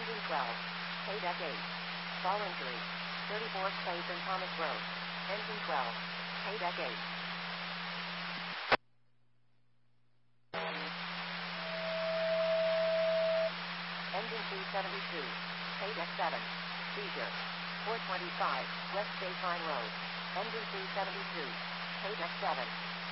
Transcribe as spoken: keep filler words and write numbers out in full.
Engine twelve. K-Deck eight. Fall injury. thirty-fourth place in Thomas Road. Engine twelve. K-Deck eight. Engine two seventy-two. K-Deck seven. Seizure. four twenty-five, West State Line Road. Engine two seventy-two. K-Deck seven.